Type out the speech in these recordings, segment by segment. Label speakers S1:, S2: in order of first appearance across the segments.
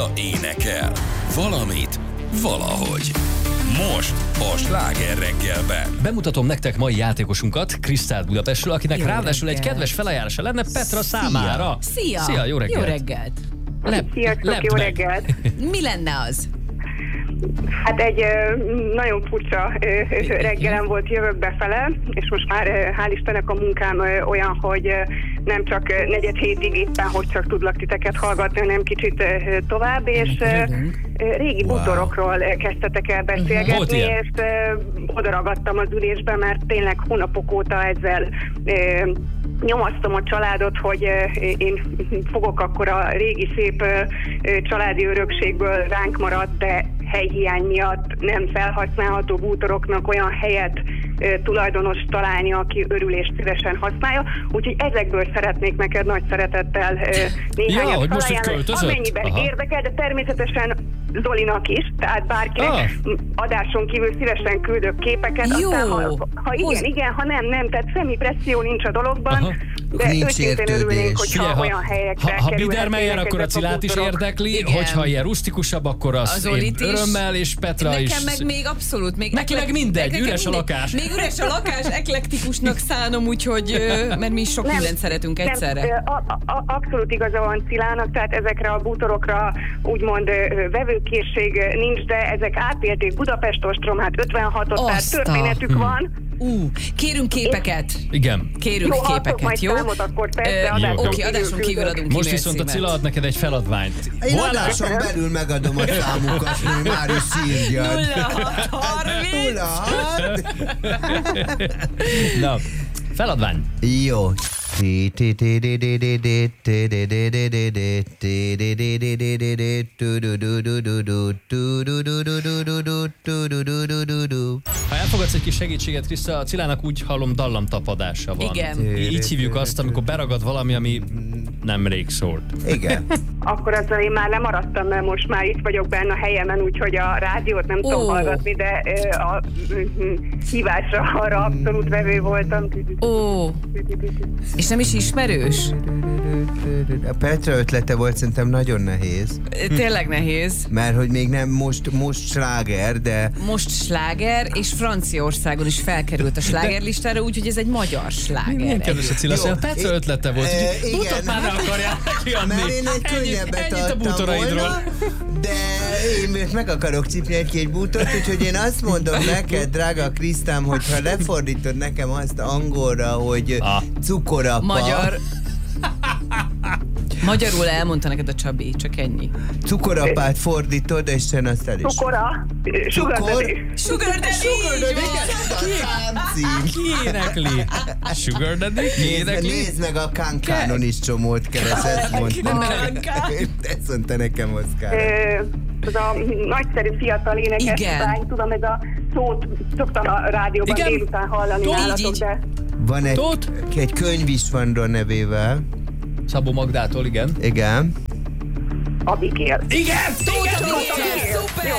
S1: Attila énekel. Valamit, valahogy. Most a Sláger reggelben.
S2: Bemutatom nektek mai játékosunkat, Krisztát Budapestről, akinek
S3: Jó
S2: ráadásul egy
S3: reggelt.
S2: kedves felajánlása lenne Petra számára.
S3: Szia!
S2: Szia, jó reggelt!
S3: Jó reggelt!
S4: Sziasztok, jó reggelt!
S3: Mi lenne az?
S4: Hát egy nagyon furcsa reggelem volt, jövök befele, és most már hál' Istennek a munkám olyan, hogy nem csak negyed hétig éppen, hogy csak tudlak titeket hallgatni, hanem kicsit tovább, és régi bútorokról kezdtetek el beszélgetni, és odaragadtam az ülésbe, mert tényleg hónapok óta ezzel nyomasztom a családot, hogy én fogok akkor a régi szép családi örökségből ránk maradt, de helyhiány miatt nem felhasználható bútoroknak olyan helyet tulajdonos találni, aki örül és szívesen használja. Úgyhogy ezekből szeretnék neked nagy szeretettel néhányat felajánlani, amennyiben érdekel, de természetesen Zolinak is, tehát bárkinek adáson kívül szívesen küldök képeket.
S3: Jó.
S4: Aztán, ha igen, ha nem, tehát semmi presszió nincs a dologban, de őszintén örülnénk, hogyha olyan helyekre
S2: ha Biedermeier, akkor a Cilát is érdekli,
S3: igen.
S2: Hogyha ilyen rustikusabb, akkor az én örömmel, és Petra
S3: nekem
S2: is.
S3: Nekem meg még abszolút.
S2: Neki meg mindegy, üres a lakás.
S3: Még üres a lakás, eklektikusnak szánom, úgyhogy, mert mi is sok mindent szeretünk egyszerre.
S4: Abszolút igaza van Cilának, tehát ezekre a bútorokra úgymond vevőkészség nincs, de ezek átélték Budapest ostrom, hát 56-ot, tehát történetük van.
S3: Kérünk képeket.
S2: Igen.
S3: Kérünk képeket, jó?
S4: Számot, akkor persze,
S3: Oké, adáson kívül adunk ki.
S2: Most viszont a Cilla ad neked egy feladványt.
S5: Én adáson belül megadom a számukat, hogy már is szívjad.
S3: 0630.
S2: Na, feladvány.
S5: Jó.
S2: Ha elfogadsz egy kis segítséget, Kriszta, a Cilának úgy hallom dallamtapadása van.
S3: Igen.
S2: Így hívjuk azt, amikor beragad valami, ami nem rég szólt.
S5: Igen.
S4: Akkor azzal én már lemaradtam, mert most már itt vagyok benne a helyemen, úgyhogy a rádiót nem tudom hallgatni, de a hívásra arra abszolút vevő voltam.
S3: És nem is ismerős?
S5: A Petra ötlete volt szerintem nagyon nehéz.
S3: Tényleg nehéz.
S5: Mert hogy még nem most sláger, de...
S3: Most sláger, és Franciaországon is felkerült a slágerlistára, úgyhogy ez egy magyar sláger.
S2: Milyen kedves a Cilla, a Petra ötlete volt, úgyhogy
S5: igen,
S2: mutat már rá akarják kiadni.
S5: Mert én egy könnyebbet
S2: ennyit a bútoraidról.
S5: volna, de én meg akarok csípni egy-két bútort, úgyhogy én azt mondom neked, drága Krisztám, hogyha lefordítod nekem azt angolra, hogy cukorapa.
S3: Magyarul elmondta neked a Csabi, csak ennyi.
S5: Cukorapát fordítod, és sen azt el is.
S4: Cukora, Sugar Daddy.
S3: Sugar Daddy!
S2: Ki énekli? Sugar Daddy? Ki énekli?
S5: Nézd meg, a Kankánon is csomót keres, ezt mondta. Ezt mondta nekem Oszkár.
S4: Ez a nagyszerű fiatal énekes lány, tudom, ez a szót szoktam a rádióban délután hallani nálatok, de...
S5: Van egy könyv is van Ron nevével.
S2: Szabó Magdától, igen.
S5: Igen.
S4: Abigail.
S2: Igen!
S3: Szuper!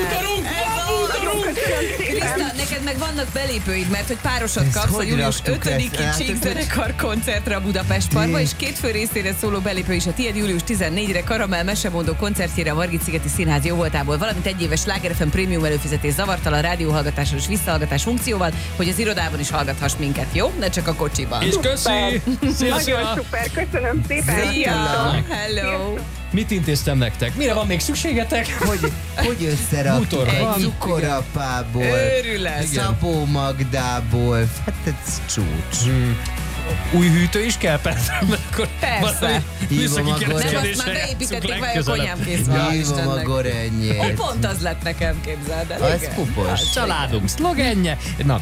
S3: Kriszta, neked meg vannak belépőid, mert hogy párosat kapsz a július 5-i Csíkzenekar koncertre a Budapest Parkba, és két fő részére szóló belépő is a tiéd július 14-re Karamell Mesemondó koncertjére a Margit-szigeti Színház jóvoltából, valamint egy éves Sláger FM prémium előfizetés zavartalan rádióhallgatásos és visszahallgatás funkcióval, hogy az irodában is hallgathass minket, jó? Ne csak a kocsiban.
S2: És köszi!
S4: Nagyon szuper, köszönöm szépen!
S3: Szia! Hello!
S2: Mit intéztem nektek? Mire van még szükségetek?
S5: Hogy összerakjuk egy cukorapából,
S3: Őrület!
S5: Szabó Magdából, hát ez csúcs.
S2: Új hűtő is kell, persze?
S3: Persze.
S5: Hívom a
S3: Nem, azt már beépítették, vagy a konyhám kész van.
S5: Hívom a gorennyét.
S3: Pont az lett nekem, képzeld el.
S5: Az pupos.
S2: Családunk szlogenje. Na.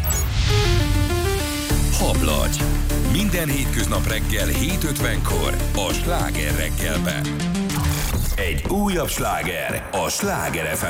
S1: Hablagy. Minden hétköznap reggel 7:50-kor a Sláger reggelben. Egy újabb sláger a Sláger FM